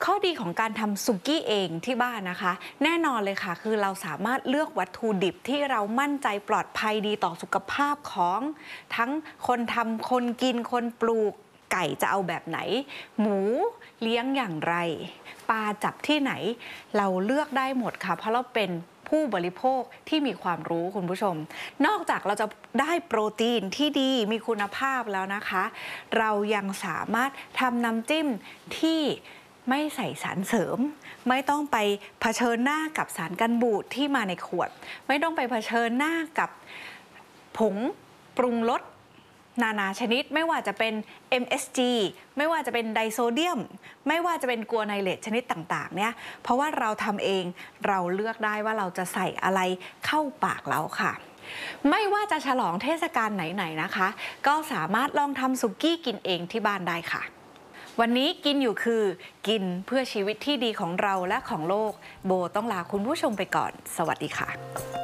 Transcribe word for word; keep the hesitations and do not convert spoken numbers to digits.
ข้อดีของการทำสุกี้เองที่บ้านนะคะแน่นอนเลยค่ะคือเราสามารถเลือกวัตถุดิบที่เรามั่นใจปลอดภัยดีต่อสุขภาพของทั้งคนทำคนกินคนปลูกไก่จะเอาแบบไหนหมูเลี้ยงอย่างไรปลาจับที่ไหนเราเลือกได้หมดค่ะเพราะเราเป็นผู้บริโภคที่มีความรู้คุณผู้ชมนอกจากเราจะได้โปรตีนที่ดีมีคุณภาพแล้วนะคะเรายังสามารถทำน้ำจิ้มที่ไม่ใส่สารเสริมไม่ต้องไปเผชิญหน้ากับสารกันบูดที่มาในขวดไม่ต้องไปเผชิญหน้ากับผงปรุงรสนานาชนิดไม่ว่าจะเป็น เอ็ม เอส จี ไม่ว่าจะเป็นไดโซเดียมไม่ว่าจะเป็นกัวไนเลตชนิดต่างๆเนี่ยเพราะว่าเราทำเองเราเลือกได้ว่าเราจะใส่อะไรเข้าปากเราค่ะไม่ว่าจะฉลองเทศกาลไหนๆนะคะก็สามารถลองทำสุกี้กินเองที่บ้านได้ค่ะวันนี้กินอยู่คือกินเพื่อชีวิตที่ดีของเราและของโลกโบต้องลาคุณผู้ชมไปก่อนสวัสดีค่ะ